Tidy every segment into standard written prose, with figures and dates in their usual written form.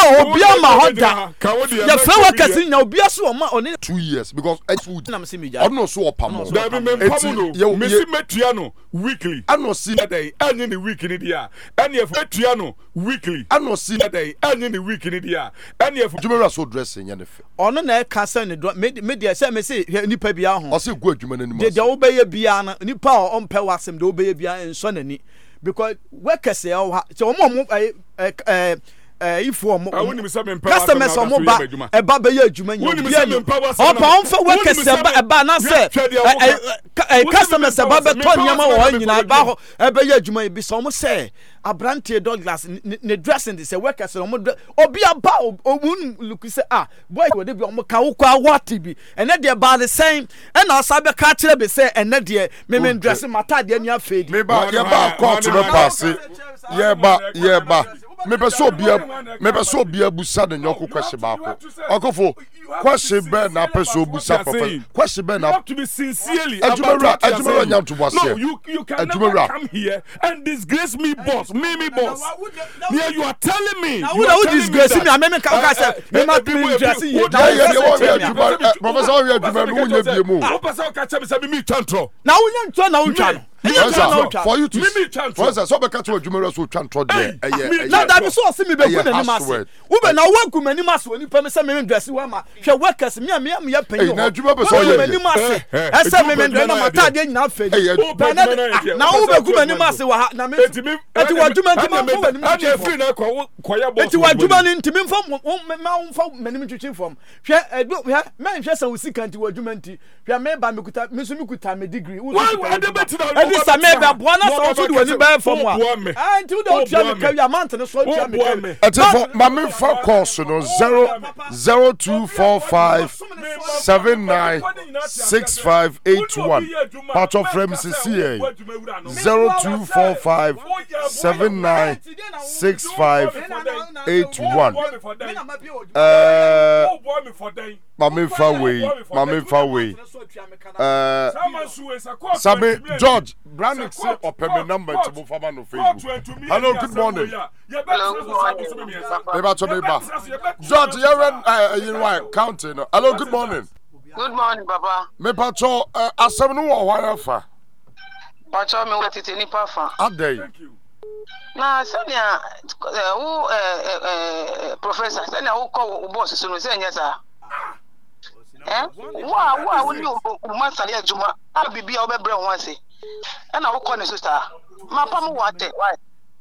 obia ma hoda ya fa workers nya obia so ma oni 2 years because food na me se meja ono so opamo da me pamu me si metua no weekly ano si day any the week ni dia any if metua no weekly ano si day any the week ni dia any if adwuma so dressing ya ne fe ono na ka se ne me dia se me se nipa bia ho o se gu adwuma nanim de wo be ye bia na nipa o mpe wasem de wo be ye bia enso nani because workers e o ha se o mo if you customers or mobile a baba ye adwuma nya opa on fa workers e ba na say customers e baba to nyama wo nyina ba ho e be ye adwuma bi so mo say abrante Douglas ne dressing say workers o mo obi aba omun look say boy we dey bi o mo ka wo kwa what bi ene de ba the same and na sabe ka kire be say ene de me dressing mata de nya fade me ba ye ba court no pass ye ba me be so bia busa de nyoko kwese ba ko okofo kwese be na person busa papa kwese be na to be sincerely adwuma nyam to boss no you can never come here and disgrace me boss me boss here you are telling me you disgrace me me ka say me ma me dress you professor we adwuma no nya bie mu o person ka che me say me twantro na wonya ntwa na wontwa no for you to for us so be catch adwuma so twantro de na da be so o se me be ku na ni mas wo be na wo ku mani mas oni pa me say me dress we ma hwe workers me ya panyi na adwuma be so ye mani mas e say me dress na mata de nyina fe na wo be ku mani mas wa ha na me eti wadwuma ntimi fo mani me free na kwa ya boss eti wadwuma ni ntimi fo ma fo mani me twetwe fom hwe me hwe sa wo sika nti wadwuma nti hwe me ba me kuta me so me kuta me degree wo edi sa me ba boana so so de wani ba fom a nti wo do tia me ka wi amount ne so tia me ka eti for mama for course no 0245 796581 part of frame CCA 0245 796581 mama fa way Sabe George Brandon say open number to move on Facebook. Hello, good morning. George, you right counting. Hello, good morning. Good morning, Baba. Me pacho asem no wo hwan fa. Pacho me wetete ni pa fa. Adey. Na senia professor senia wo call boss so no senia sa. Wa wo ni o master ya juma. Abibia wo be bre won ase. E na wo call ne sister. Ma pa mo wa te. Why?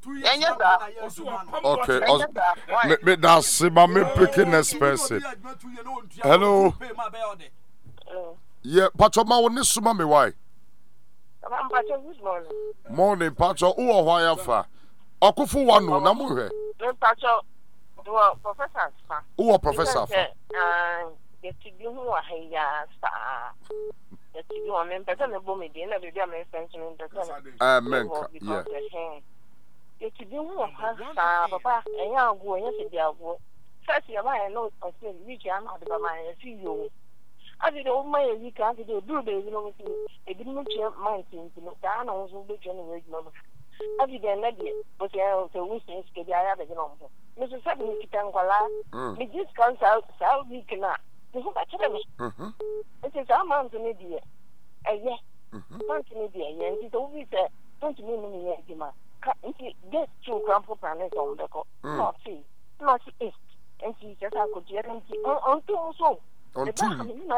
Okay. Me that's me picking next person. Hello. Yeah, Pacho ma woni suma me why? Pacho good morning. Morning Pacho who why fa? Okufu wanu na mu hwe. Pacho professor fa. Who professor fa? The studio who are here sa. The studio am person e bo me dey na be am friends me person. Amen. Yeah. The studio who are sa papa eya agu eya se dia agu. First you buy no on say we can have the man see you. I did all my week I did do baby no see e bi no che mind thing no da na so be je no we no. I did na dia but ya so we say ke dia ya be no. Me so sabi ni kitan kwala. Me just can sa week na. Me so ka chere me. It is a man to me dia. Yeah. Man to me dia. And it always say don't me me ya ma. Get two grandpa planet on the go. Not see. Not see. And she just I could get on so. On 2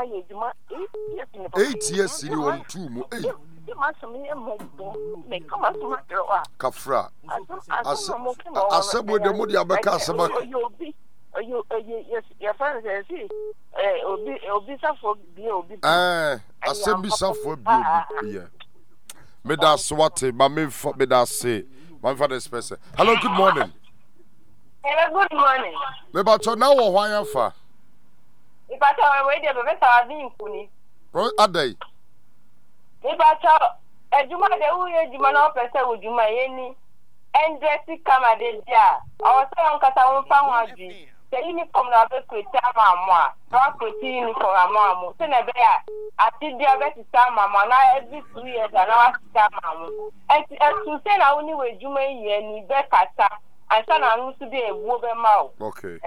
8 years you on 2 mo 8 Kafra asebo de mo dia beka aseba yes your friend say obi safo bi obi asembi safo bi obi yeah me da swate ma me da say my father's person. Hello, good morning. Hello, good morning. Me ba cho na wo hwan afa. Ibacha we dey be sa adin kuni. Bro adai. Ibacha ejuma de uye ejuma na pese ojuma yeni. Endresi kama de dia. Awose on kasa won fa hwaji. The uniform na be kweta mamwa. Na kweti uniform amamu. Se na be ya ati dia be sta mamwa na every 2 years na wa sta mamu. To say na oni we ejuma yeni be kasa. Asa na anu su be ebu be ma o. Okay.